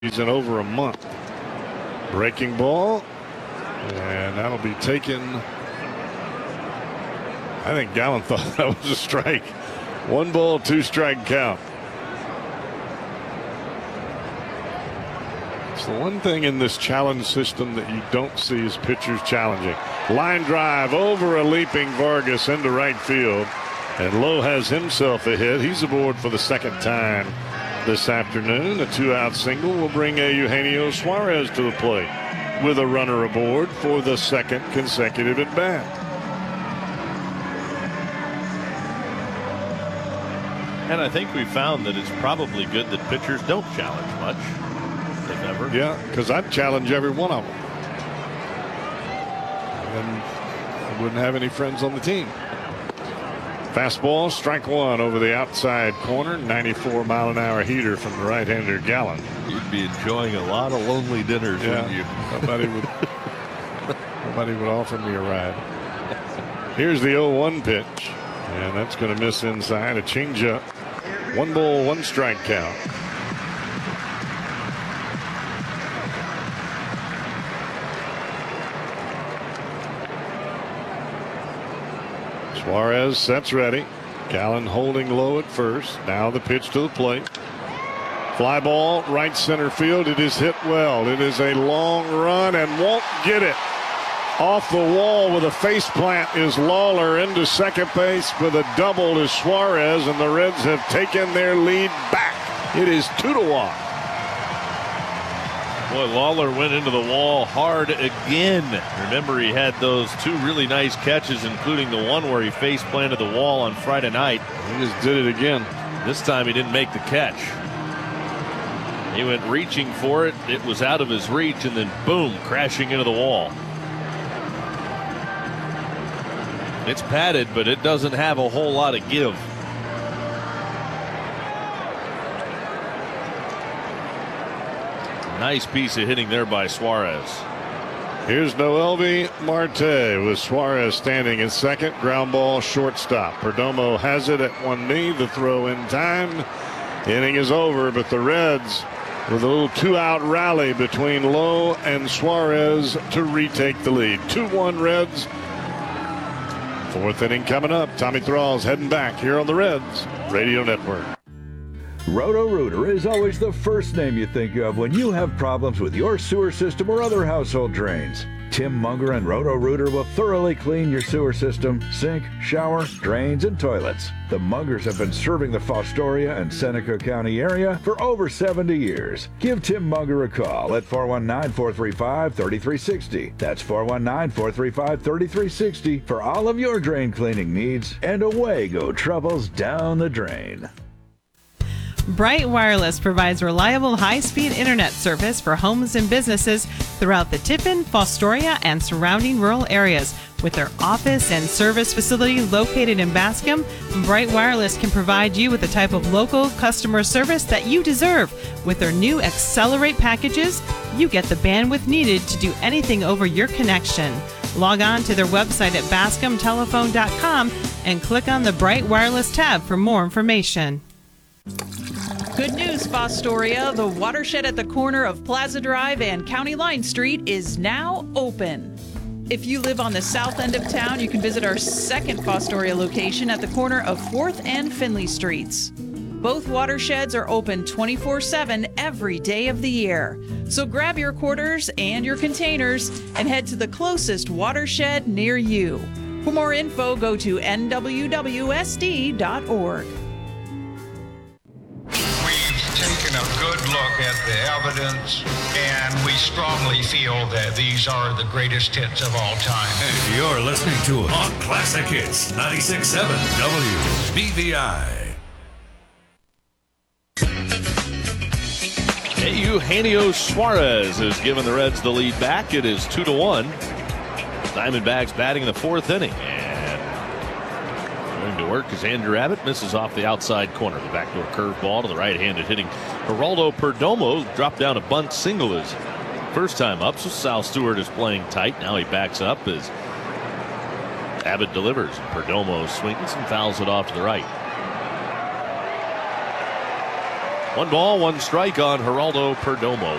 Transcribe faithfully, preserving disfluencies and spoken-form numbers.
He's in over a month. Breaking ball, and that'll be taken. I think Gallen thought that was a strike. One ball, two strike count. It's the one thing in this challenge system that you don't see is pitchers challenging. Line drive over a leaping Vargas into right field, and Lowe has himself a hit. He's aboard for the second time this afternoon. A two-out single will bring Eugenio Suarez to the plate with a runner aboard for the second consecutive at bat. And I think we found that it's probably good that pitchers don't challenge much, if ever. Yeah, because I'd challenge every one of them. And I wouldn't have any friends on the team. Fastball, strike one over the outside corner. ninety-four mile an hour heater from the right-hander Gallen. You'd be enjoying a lot of lonely dinners, yeah, wouldn't you? Nobody would, nobody would offer me a ride. Here's the oh one pitch, and that's going to miss inside. A changeup. One ball, one strike count. Suarez sets ready. Gallen holding low at first. Now the pitch to the plate. Fly ball, right center field. It is hit well. It is a long run and won't get it. Off the wall with a face plant is Lawler into second base with a double to Suarez, and the Reds have taken their lead back. It is two to one. Boy, Lawler went into the wall hard again. Remember, he had those two really nice catches, including the one where he face planted the wall on Friday night. He just did it again. This time he didn't make the catch. He went reaching for it. It was out of his reach, and then boom, crashing into the wall. It's padded, but it doesn't have a whole lot of give. Nice piece of hitting there by Suarez. Here's Noelvi Marte with Suarez standing in second. Ground ball, shortstop. Perdomo has it at one knee. The throw in time. Inning is over, but the Reds with a little two-out rally between Lowe and Suarez to retake the lead. two one Reds. Fourth inning coming up. Tommy Thrall's heading back here on the Reds Radio Network. Roto-Rooter is always the first name you think of when you have problems with your sewer system or other household drains. Tim Munger and Roto-Rooter will thoroughly clean your sewer system, sink, shower, drains, and toilets. The Mungers have been serving the Fostoria and Seneca County area for over seventy years. Give Tim Munger a call at four one nine, four three five, three three six zero. That's four one nine, four three five, three three six zero for all of your drain cleaning needs, and away go troubles down the drain. Bright Wireless provides reliable high-speed internet service for homes and businesses throughout the Tiffin, Fostoria, and surrounding rural areas. With their office and service facility located in Bascom, Bright Wireless can provide you with the type of local customer service that you deserve. With their new Accelerate packages, you get the bandwidth needed to do anything over your connection. Log on to their website at bascom telephone dot com and click on the Bright Wireless tab for more information. Good news, Fostoria. The watershed at the corner of Plaza Drive and County Line Street is now open. If you live on the south end of town, you can visit our second Fostoria location at the corner of fourth and Finley Streets. Both watersheds are open twenty-four seven every day of the year. So grab your quarters and your containers and head to the closest watershed near you. For more info, go to N W W S D dot org. Taken a good look at the evidence, and we strongly feel that these are the greatest hits of all time. And you're listening to On Classic Hits ninety-six point seven W B V I. Eugenio Suarez has given the Reds the lead back. It is two to one. Diamondbacks batting in the fourth inning. Going to work as Andrew Abbott misses off the outside corner. The backdoor curveball to the right-handed hitting Geraldo Perdomo dropped down a bunt single his first time up. So Sal Stewart is playing tight. Now he backs up as Abbott delivers. Perdomo swings and fouls it off to the right. One ball, one strike on Geraldo Perdomo.